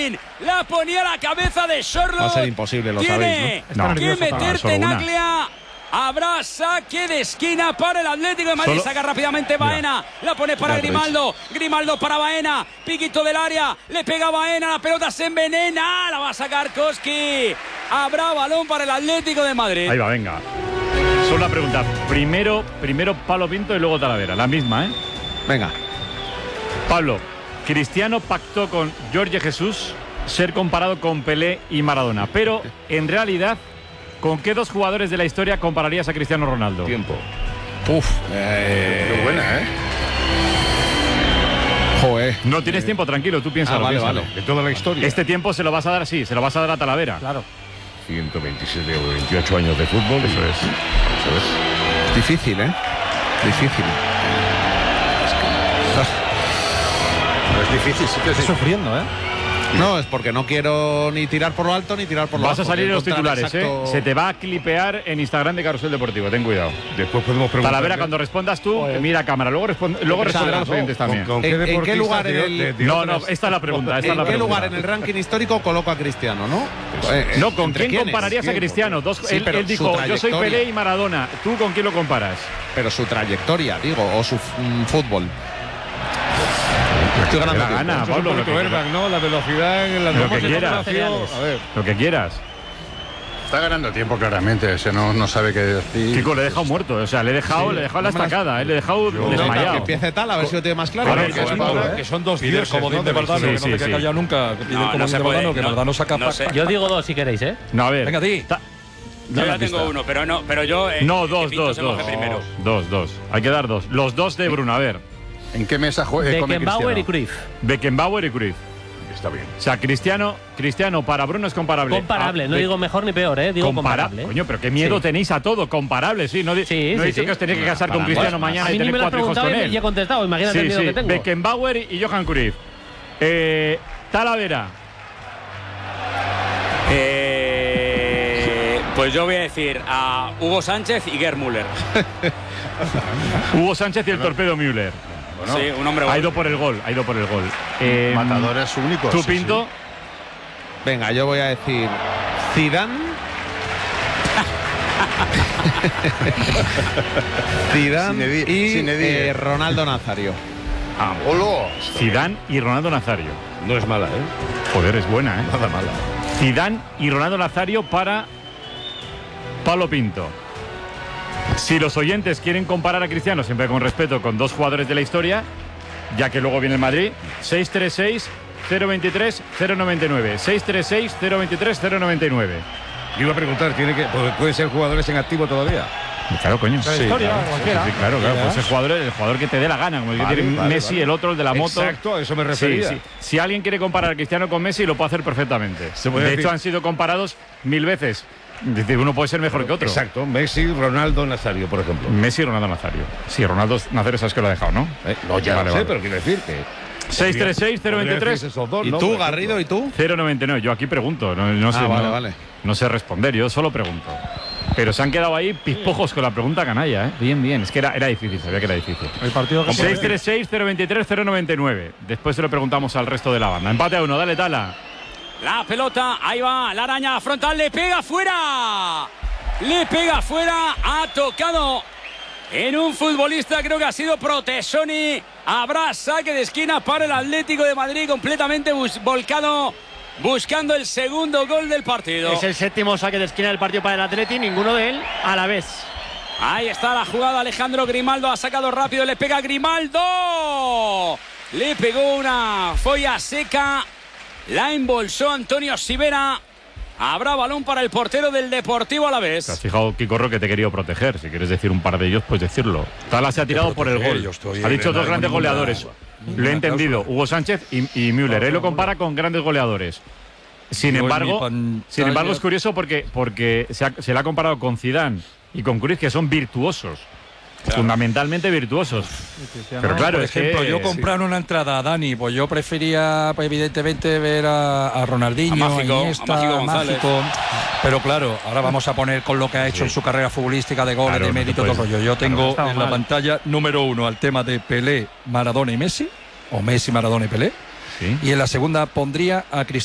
Sterling. La ponía a la cabeza de Sorloth. Va a ser imposible, lo Tiene sabéis, ¿no? que meter Tenaglia. Habrá saque de esquina para el Atlético de Madrid. Saca rápidamente Baena. La pone para Grimaldo. Grimaldo para Baena. Piquito del área. Le pega Baena. La pelota se envenena. La va a sacar Koski. Habrá balón para el Atlético de Madrid. Ahí va, venga. Solo una pregunta. Primero Pablo Pinto y luego Talavera. La misma, ¿eh? Venga. Pablo, Cristiano pactó con Jorge Jesús ser comparado con Pelé y Maradona. Pero, en realidad, ¿con qué dos jugadores de la historia compararías a Cristiano Ronaldo? Tiempo. Qué buena, ¿eh? Joder. No tienes tiempo, tranquilo, tú piénsalo. Vale, piénsalo. De toda la historia. Este tiempo se lo vas a dar así, se lo vas a dar a Talavera. Claro. 127 o 28 años de fútbol. Eso es. Difícil, ¿eh? Difícil. Es difícil, sí que Estoy sufriendo, ¿eh? No, es porque no quiero ni tirar por lo alto ni tirar por lo bajo. Vas a salir en los Encontrar titulares, exacto... ¿eh? Se te va a clipear en Instagram de Carrusel Deportivo, ten cuidado. Después podemos preguntar. Talavera, cuando respondas tú, mira a cámara. Luego responderán los oyentes también. ¿Con ¿En qué lugar No, esta es la pregunta. ¿En qué lugar en el ranking histórico coloco a Cristiano, no? No, ¿con quién quiénes? compararías a Cristiano? Sí, pero él dijo, yo soy Pelé y Maradona. ¿Tú con quién lo comparas? Pero su trayectoria, digo, o su fútbol. Estoy ganando la gana, Pablo. Lo que Airbag, ¿no? La velocidad, lo que quieras. A ver. Lo que quieras. Está ganando tiempo claramente, o sea, no sabe qué decir. Kiko, le he dejado muerto, o sea, le he dejado la estacada, le he dejado desmayado. Que empiece tal, a ver si lo tiene más claro. Que son dos Pide comodín de Valdano, que no te queda callado nunca. Pide el comodín de Valdano, que Valdano saca. Yo digo dos si queréis, ¿eh? No, a ver. Venga, di. Yo ya tengo uno, pero yo. No, dos. Primero. Dos. Hay que dar dos. Los dos de Bruno, a ver. ¿En qué mesa come Beckenbauer Cristiano? y Cruyff. Beckenbauer y Cruyff. Está bien. O sea, Cristiano para Bruno es comparable. Comparable, no digo mejor ni peor, digo comparable. Coño, pero qué miedo tenéis a todo, comparable, sí. No he dicho que os tenéis que casar con Cristiano mañana y tener 4 hijos con él. Y he contestado, imagínate el miedo que tengo. Beckenbauer y Johan Cruyff. Talavera. Pues yo voy a decir a Hugo Sánchez y Gerd Müller. Hugo Sánchez y el torpedo Müller. Bueno, sí, un hombre ha ido por el gol. Matadores únicos. ¿Tú, Pinto? Sí. Venga, yo voy a decir Zidane. Zidane y Ronaldo Nazario. Zidane y Ronaldo Nazario. No es mala, ¿eh? Joder, es buena, ¿eh? Nada mala. Zidane y Ronaldo Nazario para Pablo Pinto. Si los oyentes quieren comparar a Cristiano, siempre con respeto, con dos jugadores de la historia, ya que luego viene el Madrid, 636-023-099. 636-023-099. Yo iba a preguntar, ¿pueden ser jugadores en activo todavía? Claro, coño. Sí, historia, cualquiera. Sí, claro. Puede ser el jugador que te dé la gana, como el que tiene Messi, el otro, el de la moto. Exacto, a eso me refería. Sí. Si alguien quiere comparar a Cristiano con Messi, lo puede hacer perfectamente. De hecho, han sido comparados 1000 veces. Uno puede ser mejor que otro. Exacto, Messi, Ronaldo, Nazario, por ejemplo. Messi y Ronaldo Nazario. Sí, Ronaldo Nazario sabes que lo ha dejado, ¿no? No, ya lo sé, pero quiero decir que... 636-023. ¿Y tú, Garrido, y tú? 099. Yo aquí pregunto. No sé, vale. No sé responder, yo solo pregunto. Pero se han quedado ahí pispojos con la pregunta canalla, ¿eh? Bien. Es que era difícil, sabía que era difícil. El partido que 636-023-099. Después se lo preguntamos al resto de la banda. Empate a 1, dale, Tala. La pelota, ahí va, la araña frontal, le pega fuera. Ha tocado en un futbolista, creo que ha sido Protesoni. Habrá saque de esquina para el Atlético de Madrid, completamente volcado, buscando el segundo gol del partido. Es el séptimo saque de esquina del partido para el Atleti, ninguno de él a la vez. Ahí está la jugada, Alejandro Grimaldo ha sacado rápido, le pega Grimaldo. Le pegó una folla seca. La embolsó Antonio Sivera. Habrá balón para el portero del Deportivo Alavés. Te has fijado, Kiko, que te he querido proteger. Si quieres decir un par de ellos, pues decirlo. Tala se ha tirado por el gol. Ha dicho dos grandes goleadores. Lo he entendido. Hugo Sánchez y Müller. Él lo compara con grandes goleadores. Sin embargo, es curioso porque se le ha comparado con Zidane y con Cruyff, que son virtuosos. Claro. Fundamentalmente virtuosos. Pero claro, por ejemplo, yo comprar una entrada a Dani, pues yo prefería, pues, evidentemente, ver a Ronaldinho, a Mágico González. Pero claro, ahora vamos a poner con lo que ha hecho en su carrera futbolística de goles, de mérito, todo rollo. Yo tengo en la pantalla número 1 al tema de Pelé, Maradona y Messi, o Messi, Maradona y Pelé. ¿Sí? Y en la segunda pondría a Cristiano.